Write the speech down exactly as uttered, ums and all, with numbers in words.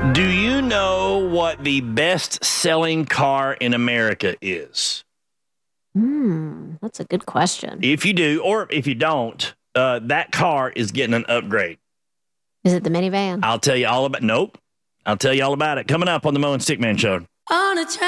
Do you know what the best-selling car in America is? Hmm, that's a good question. If you do, or if you don't, uh, that car is getting an upgrade. Is it the minivan? I'll tell you all about. Nope. I'll tell you all about it coming up on the Mo and Stickman Show. On a